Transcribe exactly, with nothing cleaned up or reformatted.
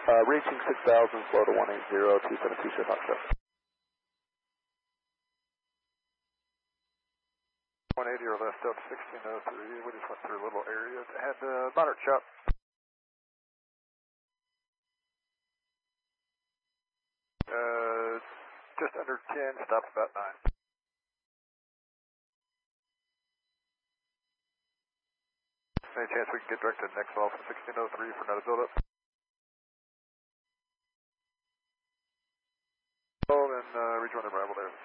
Uh, reaching six thousand, slow to one eighty, two seven two, shift Foxtrot. one eighty or left up sixteen oh three, we just went through a little area that had uh, moderate chop. Uh, just under ten, stop about nine. Any chance we can get direct to the next off from sixteen oh three for another build-up? Oh, and uh, rejoin the arrival there.